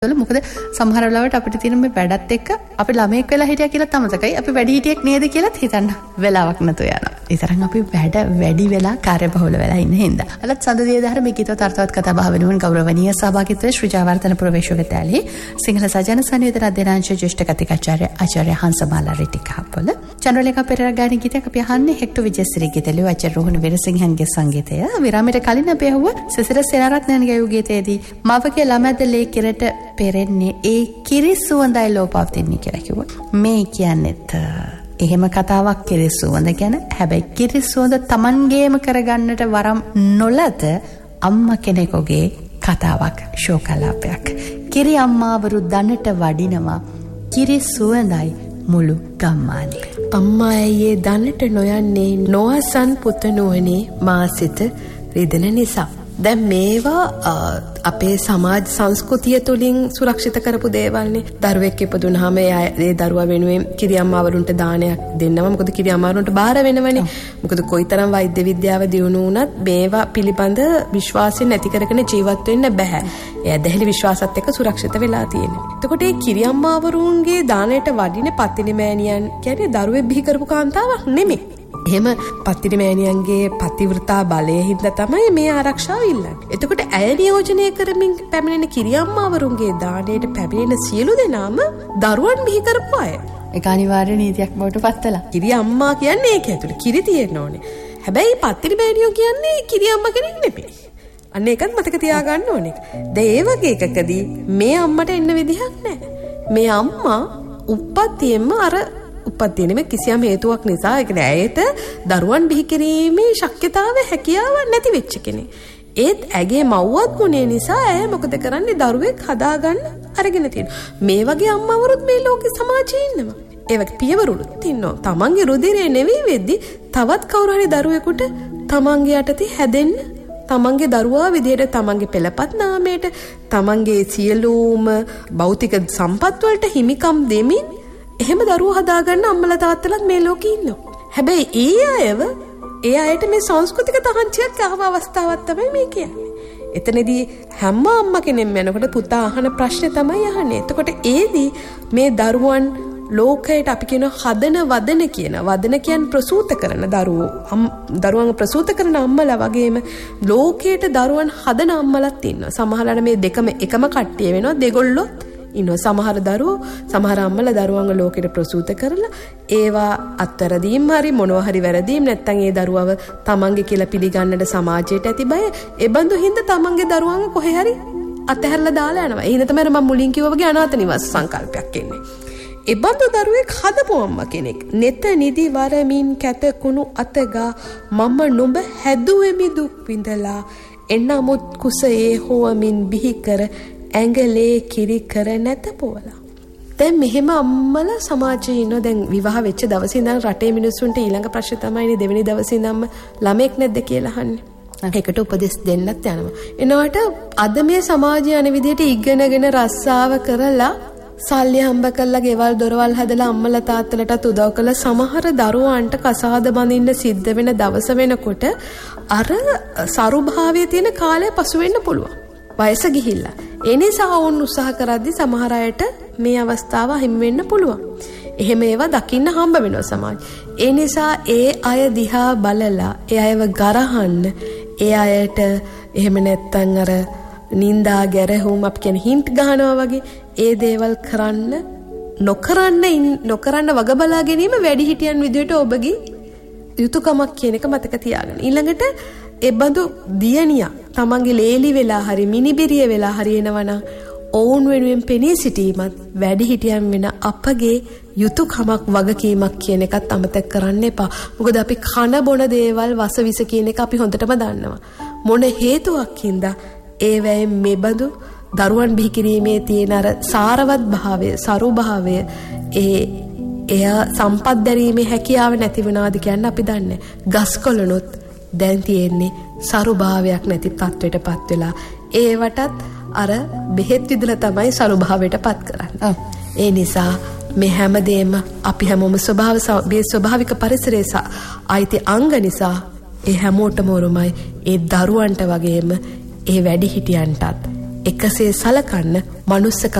මොකද සමහර වෙලාවට අපිට තියෙන මේ වැඩත් එක්ක අපි ළමෙක් වෙලා හිටියා කියලා තමතකයි අපි වැඩිහිටියෙක් නේද කියලාත් හිතන්න වෙලාවක් නැතුව යනවා. ඒ තරම් අපි වැඩි වෙලා කාර්යබහුල වෙලා ඉන්න හින්දා. අලත් සඳදියදහර මේ ගීතවත් අර්ථවත් කතා බහ වෙනුවෙන් ගෞරවනීය සහභාගීත්වයේ ශ්‍රී ජයවර්ධන ප්‍රවේශවිද්‍යාලයේ සිංහල සජන සංවේදන අධ්‍යනාංශ ජ්‍යෙෂ්ඨ කතිකාචාර්ය ආචාර්ය හංසමාලා රිටිකාපොළ චන්ද්‍රලේඛා පෙරේරා ගායන ගීතයක් අපි අහන්නේ හෙක්ටර් විජේසිරි ගීතලිය ආචාර්ය රෝහණ විරසිංහන්ගේ සංගීතය. විරාමයට කලින් අපි අහුව සිසිර සේනාරත්නයන්ගේ ගීතයේදී මවගේ ළමැද ලේ කිරට පෙරෙන්නේ ඒ කිරි සුවඳයි ලෝපවතින්නේ කියලා කිව්වා. මේ කියන්නේත් එහෙම කතාවක් කිරි සුවඳ ගැන. හැබැයි කිරි සුවඳ Tamanගේම කරගන්නට වරම් නොලද අම්මා කෙනෙකුගේ කතාවක්, ශෝකලාපයක්. කිරි අම්මාවරු දනට වඩිනවා කිරි සුවඳයි මුළු ගම්මානේ. අම්මා ඇයේ දනට නොයන්නේ නොඅසන් පුතණුවනේ මාසිත රිදෙන නිසා. දැන් මේවා අපේ සමාජ සංස්කෘතිය තුළින් සුරක්ෂිත කරපු දේවල්නේ. දරුවෙක් ඉපදුනහම ඒ දරුවා වෙනුවෙන් කිරියම්මාවරුන්ට දානයක් දෙන්නම. මොකද කිරියම්මාවරුන්ට බාර වෙනවනේ. මොකද කොයිතරම් වෛද්‍ය විද්‍යාව දියුණු වුණත් මේවා පිළිබඳ විශ්වාසය නැති කරගෙන ජීවත් වෙන්න බෑ. ඒ ඇදහිලි විශ්වාසත් එක්ක සුරක්ෂිත වෙලා තියෙනවා. එතකොට මේ කිරියම්මාවරුන්ගේ දානයට වඩින පත්තිනි මෑණියන් කියන්නේ දරුවෙක් බිහි කරපු කාන්තාවක් නෙමෙයි. එහෙම පත්තිනි මෑණියන්ගේ පතිවෘතා බලය හින්දා තමයි මේ ආරක්ෂාව ඉල්ලන්නේ. එතකොට ඇය නියෝජනය කරමින් පැමිණෙන කිරියම්මාවරුන්ගේ දාණයට පැමිණෙන සියලු දෙනාම දරුවන් බිහි කරපු අය. ඒක අනිවාර්ය නීතියක් බවට පත්වලා. කිරියම්මා කියන්නේ ඒක ඇතුළේ කිරි තියෙන්න ඕනේ. හැබැයි පත්තිනි මෑණියෝ කියන්නේ කිරියම්මා කෙනෙක් නෙමෙයි. අන්න ඒකත් මතක තියාගන්න ඕනේ. දැන් ඒ වගේ එකකදී මේ අම්මට එන්න විදිහක් නැහැ. මේ අම්මා උප්පත්තියෙම උපත්තිය නෙමෙයි කිසියම් හේතුවක් නිසා ඒ කියන්නේ ඇයට දරුවන් බිහි කිරීමේ ශක්්‍යතාවය හැකියාව නැති වෙච්ච කෙනෙක්. ඒත් ඇගේ මව්වත් ගුණය නිසා ඇය මොකද කරන්නේ දරුවෙක් හදාගන්න අරගෙන තියෙනවා. මේ වගේ අම්මවරුත් මේ ලෝකේ සමාජයේ ඉන්නවා. ඒ වගේ පියවරුත් ඉන්නවා. තමන්ගේ රුධිරය නෙවෙයි වෙද්දි තවත් කවුරු හරි දරුවෙකුට තමන්ගේ යටතේ හැදෙන්න තමන්ගේ දරුවා විදියට තමන්ගේ පෙළපත් නාමයට තමන්ගේ සියලුම භෞතික සම්පත් වලට හිමිකම් දෙමින් එහෙම දරුවෝ හදාගන්න අම්මලා තාත්තලාත් මේ ලෝකේ ඉන්නවා. හැබැයි ඒ අයට මේ සංස්කෘතික තහංචියක් ආව අවස්ථාවක් තමයි මේ කියන්නේ. එතනදී හැම අම්මා කෙනෙක්ම යනකොට පුතා අහන ප්‍රශ්නේ තමයි අහන්නේ. එතකොට ඒදී මේ දරුවන් ලෝකයට අපි කියන හදන වදන කියන්නේ ප්‍රසූත කරන දරුවන් ප්‍රසූත කරන අම්මලා වගේම ලෝකයට දරුවන් හදන අම්මලාත් ඉන්නවා. සමහරවිට මේ දෙකම එකම කට්ටිය වෙනවා දෙගොල්ලොත් ඉන්නවා. සමහර අම්මලා දරුවන්ව ලෝකෙට ප්‍රසූත කරලා ඒවා අත්වැරදීම් හරි මොනවා හරි වැරදීම් නැත්තම් ඒ දරුවව තමන්ගේ කියලා පිළිගන්නට සමාජයට ඇති බය ඒ බඳු හින්දා තමන්ගේ දරුවන්ව කොහේ හරි අතහැරලා දාලා යනවා. ඒ හින්දා තමයි මම මුලින් කිව්වා වගේ අනාථ නිවාස සංකල්පයක් එන්නේ. ඒ බඳු දරුවෙක් හදපු අම්මා කෙනෙක් නෙත නිදි වරමින් කැතකුණු අතගා මම නුඹ හැදුවෙමි දුක් විඳලා එනමුත් කුසයේ හොවමින් බිහි කර ඇඟලේ කිරි කර නැත පොවලා. දැන් මෙහෙම අම්මලා සමාජයේ ඉන්න. දැන් විවාහ වෙච්ච දවසේ ඉඳන් රටේ මිනිස්සුන්ට ඊළඟ ප්‍රශ්න තමයිනේ දෙවෙනි දවසේ ඉඳන්ම ළමෙක් නැද්ද කියලා අහන්නේ. ඒකට උපදෙස් දෙන්නත් යනවා. එනකොට අද මේ සමාජය යන විදිහට ඉගෙනගෙන රස්සාව කරලා සල්ලි හම්බ කරලා ගෙවල් දොරවල් හදලා අම්මලා තාත්තලටත් උදව් කළා. සමහර දරුවන්ට කසාද බඳින්න සිද්ධ වෙන දවස වෙනකොට අර සරුභාවයේ තියෙන කාලය පසු වෙන්න පුළුවන්. වයස ගිහිල්ලා. ඒ නිසා වුන් උත්සාහ කරද්දී සමහර අයට මේ අවස්ථාව හිමි වෙන්න පුළුවන්. එහෙම ඒවා දකින්න හම්බ වෙනවා සමාජ. ඒ නිසා ඒ අය දිහා බලලා ඒ අයව ගරහන්න, ඒ අයට එහෙම නැත්තම් අර නින්දා ගැරහුම් අපි කියන හින්ට් ගහනවා වගේ ඒ දේවල් නොකරන්න වග බලා ගැනීම වැඩිහිටියන් විදියට ඔබගේ යුතුයකමක් කියන එක මතක තියාගන්න. ඊළඟට ඒ බඳු දියණියක් තමන්ගේ ලේලි වෙලා හරි මිනිබිරිය වෙලා හරි එනවනම් ඔවුන් වෙනුවෙන් පෙනී සිටීමත් වැඩිහිටියන් වෙන අපගේ යුතුයකමක් වගකීමක් කියන එකත් අමතක කරන්න එපා. මොකද අපි කන බොන දේවල් වසවිස කියන එක අපි හොඳටම දන්නවා. මොන හේතුවක් හින්දා ඒවැයෙන් මෙබඳු දරුවන් බිහි කිරීමේ තියෙන අර සාරවත් භාවය, සරු භාවය, එය සම්පත් දැරීමේ හැකියාව නැති වෙනවාද කියන්න අපි දන්නේ. ගස්කොළනොත් දැන් තියෙන්නේ සරු භාවයක් නැති තත්වයටපත් වෙලා ඒවටත් අර බෙහෙත් විදලා තමයි සරු භාවයටපත් කරන්නේ. ඒ නිසා මේ හැමදේම අපි හැමෝම ස්වභාවික පරිසරයේ අයිති අංග නිසා ඒ හැමෝටම උරුමයි. ඒ දරුවන්ට වගේම ඒ වැඩිහිටියන්ටත් එකසේ සලකන්න මනුස්සකම්